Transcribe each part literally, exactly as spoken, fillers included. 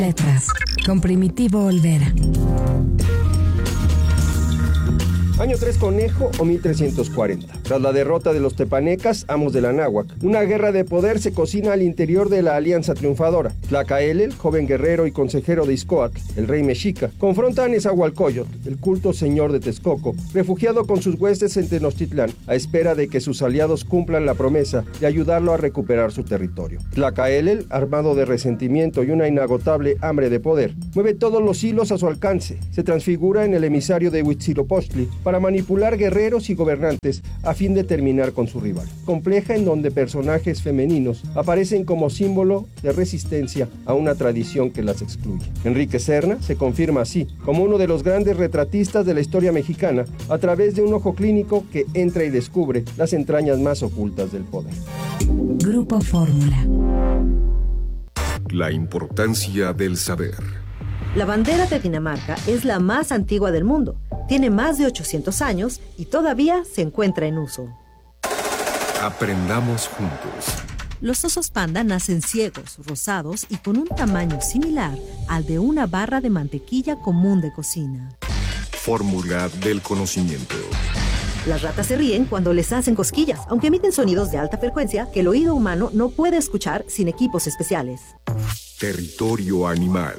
Letras, con Primitivo Olvera. Año tres Conejo o mil trescientos cuarenta. Tras la derrota de los tepanecas, amos de la náhuac, una guerra de poder se cocina al interior de la alianza triunfadora. Tlacaelel, joven guerrero y consejero de Ixcoatl, el rey mexica, confronta a Nezahualcóyotl, el culto señor de Texcoco, refugiado con sus huestes en Tenochtitlán, a espera de que sus aliados cumplan la promesa de ayudarlo a recuperar su territorio. Tlacaelel, armado de resentimiento y una inagotable hambre de poder, mueve todos los hilos a su alcance, se transfigura en el emisario de Huitzilopochtli para manipular guerreros y gobernantes a fin de terminar con su rival. Compleja en donde personajes femeninos aparecen como símbolo de resistencia a una tradición que las excluye. Enrique Serna se confirma así como uno de los grandes retratistas de la historia mexicana a través de un ojo clínico que entra y descubre las entrañas más ocultas del poder. Grupo Fórmula. La importancia del saber. La bandera de Dinamarca es la más antigua del mundo. Tiene más de ochocientos años y todavía se encuentra en uso. Aprendamos juntos. Los osos panda nacen ciegos, rosados y con un tamaño similar al de una barra de mantequilla común de cocina. Fórmula del conocimiento. Las ratas se ríen cuando les hacen cosquillas, aunque emiten sonidos de alta frecuencia que el oído humano no puede escuchar sin equipos especiales. Territorio animal.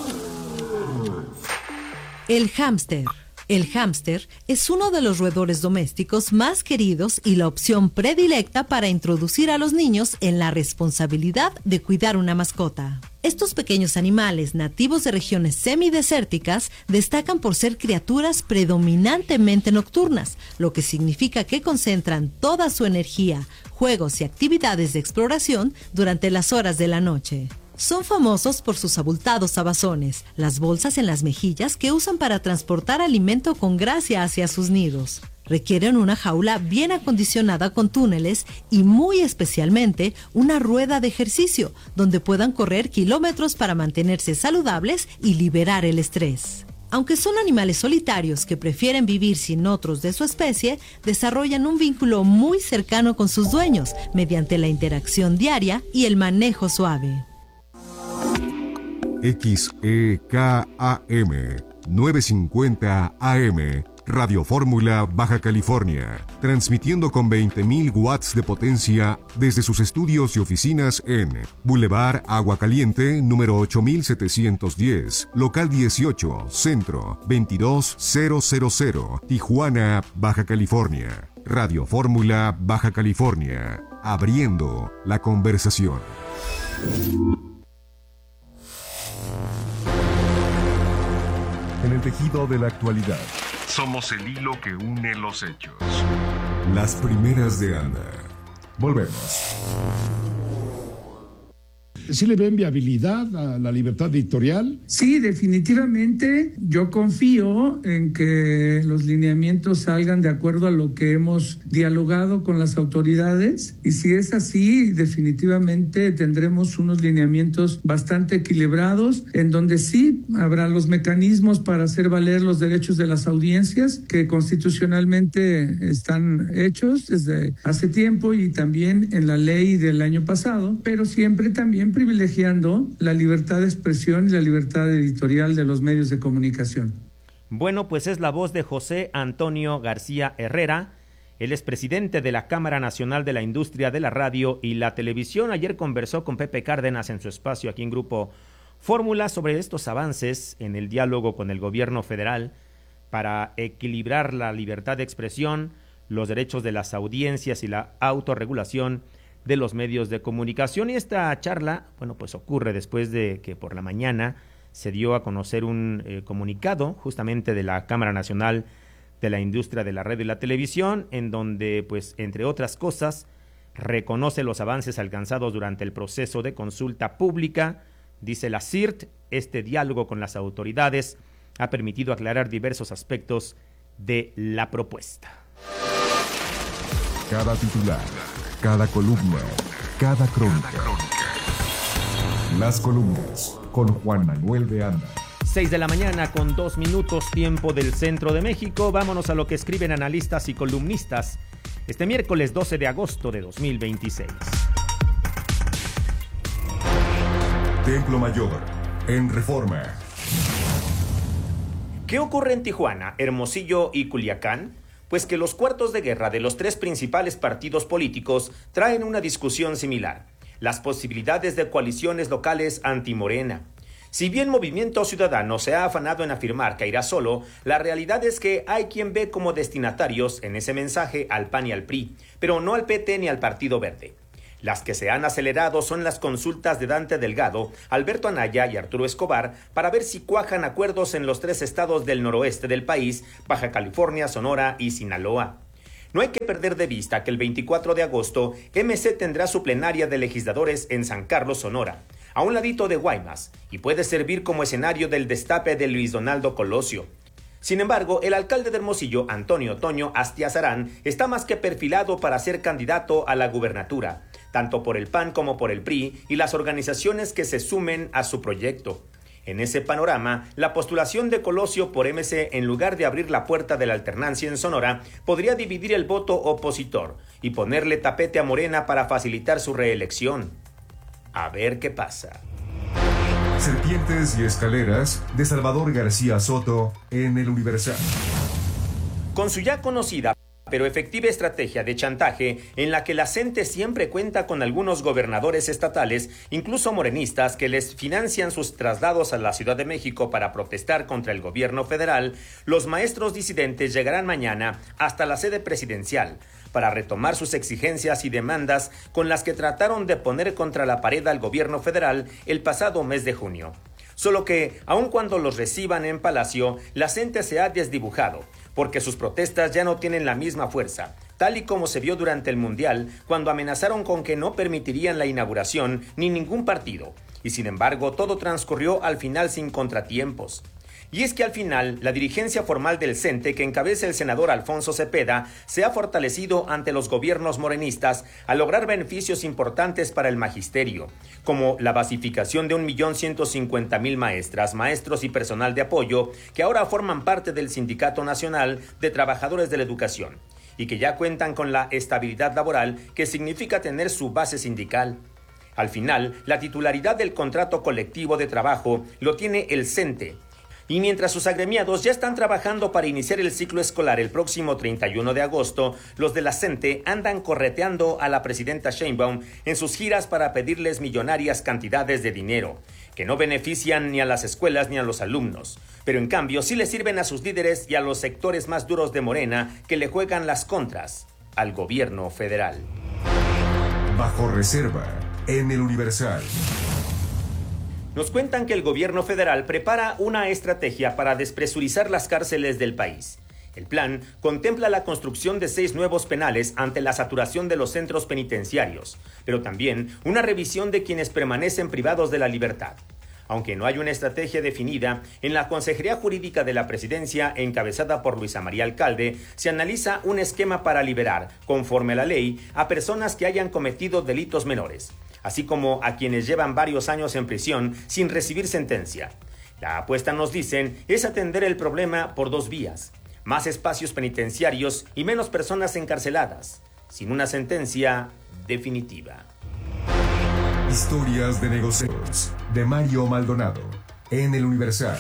El hámster. El hámster es uno de los roedores domésticos más queridos y la opción predilecta para introducir a los niños en la responsabilidad de cuidar una mascota. Estos pequeños animales nativos de regiones semidesérticas destacan por ser criaturas predominantemente nocturnas, lo que significa que concentran toda su energía, juegos y actividades de exploración durante las horas de la noche. Son famosos por sus abultados abazones, las bolsas en las mejillas que usan para transportar alimento con gracia hacia sus nidos. Requieren una jaula bien acondicionada con túneles y muy especialmente una rueda de ejercicio donde puedan correr kilómetros para mantenerse saludables y liberar el estrés. Aunque son animales solitarios que prefieren vivir sin otros de su especie, desarrollan un vínculo muy cercano con sus dueños mediante la interacción diaria y el manejo suave. X E K A M novecientos cincuenta A M Radio Fórmula Baja California, transmitiendo con veinte mil watts de potencia desde sus estudios y oficinas en Boulevard Agua Caliente, número ocho mil setecientos diez, local dieciocho, Centro, veintidós mil, Tijuana, Baja California. Radio Fórmula Baja California, abriendo la conversación. En el tejido de la actualidad, somos el hilo que une los hechos. Las primeras de Anda. Volvemos. ¿Sí le ven viabilidad a la libertad editorial? Sí, definitivamente. Yo confío en que los lineamientos salgan de acuerdo a lo que hemos dialogado con las autoridades. Y si es así, definitivamente tendremos unos lineamientos bastante equilibrados, en donde sí habrá los mecanismos para hacer valer los derechos de las audiencias que constitucionalmente están hechos desde hace tiempo y también en la ley del año pasado, pero siempre también privilegiando la libertad de expresión y la libertad editorial de los medios de comunicación. Bueno, pues es la voz de José Antonio García Herrera. Él es presidente de la Cámara Nacional de la Industria de la Radio y la Televisión. Ayer conversó con Pepe Cárdenas en su espacio aquí en Grupo Fórmula sobre estos avances en el diálogo con el gobierno federal para equilibrar la libertad de expresión, los derechos de las audiencias y la autorregulación de los medios de comunicación. Y esta charla, bueno, pues ocurre después de que por la mañana se dio a conocer un eh, comunicado justamente de la Cámara Nacional de la Industria de la Radio y la Televisión, en donde, pues, entre otras cosas, reconoce los avances alcanzados durante el proceso de consulta pública. Dice la C I R T, este diálogo con las autoridades ha permitido aclarar diversos aspectos de la propuesta. Cada titular, cada columna, cada crónica. Las columnas con Juan Manuel de Anda. seis de la mañana con dos minutos, tiempo del centro de México. Vámonos a lo que escriben analistas y columnistas este miércoles doce de agosto de dos mil veintiséis. Templo Mayor, en Reforma. ¿Qué ocurre en Tijuana, Hermosillo y Culiacán? Pues que los cuartos de guerra de los tres principales partidos políticos traen una discusión similar: las posibilidades de coaliciones locales anti-Morena. Si bien Movimiento Ciudadano se ha afanado en afirmar que irá solo, la realidad es que hay quien ve como destinatarios en ese mensaje al P A N y al P R I, pero no al P T ni al Partido Verde. Las que se han acelerado son las consultas de Dante Delgado, Alberto Anaya y Arturo Escobar para ver si cuajan acuerdos en los tres estados del noroeste del país, Baja California, Sonora y Sinaloa. No hay que perder de vista que el veinticuatro de agosto M C tendrá su plenaria de legisladores en San Carlos, Sonora, a un ladito de Guaymas, y puede servir como escenario del destape de Luis Donaldo Colosio. Sin embargo, el alcalde de Hermosillo, Antonio Toño Astiazarán, está más que perfilado para ser candidato a la gubernatura, tanto por el P A N como por el P R I y las organizaciones que se sumen a su proyecto. En ese panorama, la postulación de Colosio por M C, en lugar de abrir la puerta de la alternancia en Sonora, podría dividir el voto opositor y ponerle tapete a Morena para facilitar su reelección. A ver qué pasa. Serpientes y escaleras de Salvador García Soto en El Universal. Con su ya conocida pero efectiva estrategia de chantaje, en la que la C E N T E siempre cuenta con algunos gobernadores estatales, incluso morenistas, que les financian sus traslados a la Ciudad de México para protestar contra el gobierno federal, los maestros disidentes llegarán mañana hasta la sede presidencial para retomar sus exigencias y demandas con las que trataron de poner contra la pared al gobierno federal el pasado mes de junio. Solo que, aun cuando los reciban en Palacio, la C E N T E se ha desdibujado, porque sus protestas ya no tienen la misma fuerza, tal y como se vio durante el Mundial, cuando amenazaron con que no permitirían la inauguración ni ningún partido, y sin embargo todo transcurrió al final sin contratiempos. Y es que al final, la dirigencia formal del C E N T E, que encabeza el senador Alfonso Cepeda, se ha fortalecido ante los gobiernos morenistas al lograr beneficios importantes para el magisterio, como la basificación de un millón ciento cincuenta mil maestras, maestros y personal de apoyo, que ahora forman parte del Sindicato Nacional de Trabajadores de la Educación, y que ya cuentan con la estabilidad laboral que significa tener su base sindical. Al final, la titularidad del contrato colectivo de trabajo lo tiene el C E N T E, y mientras sus agremiados ya están trabajando para iniciar el ciclo escolar el próximo treinta y uno de agosto, los de la C E N T E andan correteando a la presidenta Sheinbaum en sus giras para pedirles millonarias cantidades de dinero, que no benefician ni a las escuelas ni a los alumnos, pero en cambio sí le sirven a sus líderes y a los sectores más duros de Morena, que le juegan las contras al gobierno federal. Bajo reserva en El Universal. Nos cuentan que el gobierno federal prepara una estrategia para despresurizar las cárceles del país. El plan contempla la construcción de seis nuevos penales ante la saturación de los centros penitenciarios, pero también una revisión de quienes permanecen privados de la libertad. Aunque no hay una estrategia definida, en la Consejería Jurídica de la Presidencia, encabezada por Luisa María Alcalde, se analiza un esquema para liberar, conforme a la ley, a personas que hayan cometido delitos menores, así como a quienes llevan varios años en prisión sin recibir sentencia. La apuesta, nos dicen, es atender el problema por dos vías: más espacios penitenciarios y menos personas encarceladas, sin una sentencia definitiva. Historias de negocios de Mario Maldonado en El Universal.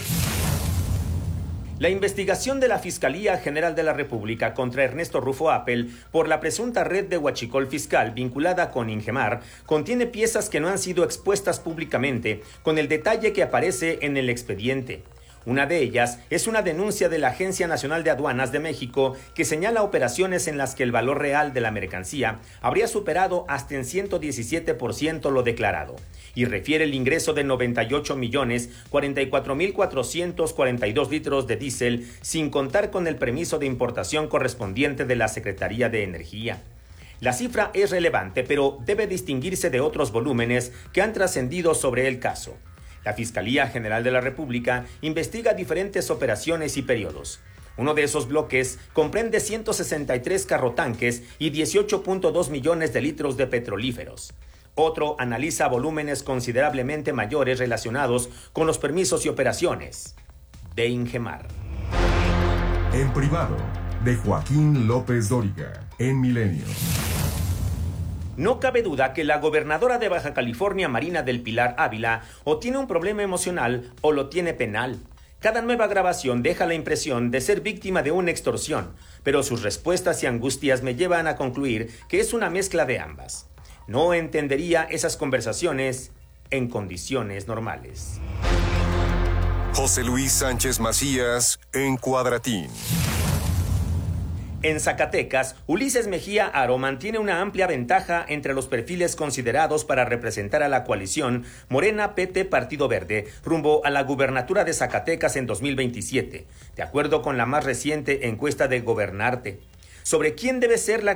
La investigación de la Fiscalía General de la República contra Ernesto Rufo Appel por la presunta red de huachicol fiscal vinculada con Ingemar contiene piezas que no han sido expuestas públicamente, con el detalle que aparece en el expediente. Una de ellas es una denuncia de la Agencia Nacional de Aduanas de México que señala operaciones en las que el valor real de la mercancía habría superado hasta en ciento diecisiete por ciento lo declarado, y refiere el ingreso de noventa y ocho millones cuarenta y cuatro mil cuatrocientos cuarenta y dos litros de diésel, sin contar con el permiso de importación correspondiente de la Secretaría de Energía. La cifra es relevante, pero debe distinguirse de otros volúmenes que han trascendido sobre el caso. La Fiscalía General de la República investiga diferentes operaciones y periodos. Uno de esos bloques comprende ciento sesenta y tres carrotanques y dieciocho punto dos millones de litros de petrolíferos. Otro analiza volúmenes considerablemente mayores relacionados con los permisos y operaciones de Ingemar. En privado, de Joaquín López Dóriga, en Milenio. No cabe duda que la gobernadora de Baja California, Marina del Pilar Ávila, o tiene un problema emocional o lo tiene penal. Cada nueva grabación deja la impresión de ser víctima de una extorsión, pero sus respuestas y angustias me llevan a concluir que es una mezcla de ambas. No entendería esas conversaciones en condiciones normales. José Luis Sánchez Macías en Cuadratín. En Zacatecas, Ulises Mejía Aro mantiene una amplia ventaja entre los perfiles considerados para representar a la coalición Morena P T Partido Verde rumbo a la gubernatura de Zacatecas en dos mil veintisiete, de acuerdo con la más reciente encuesta de Gobernarte. Sobre quién debe ser la